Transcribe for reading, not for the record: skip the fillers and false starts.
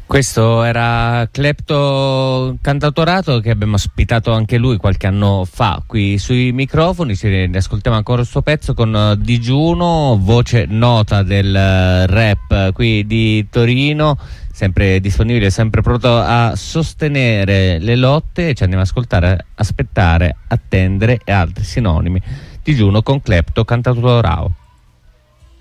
Questo era Clepto Cantautorato, che abbiamo ospitato anche lui qualche anno fa qui sui microfoni. Ne ascoltiamo ancora il suo pezzo con Digiuno, voce nota del rap qui di Torino, sempre disponibile, sempre pronto a sostenere le lotte. Ci andiamo ad ascoltare Aspettare, Attendere e altri sinonimi. Digiuno con Clepto Cantautorato.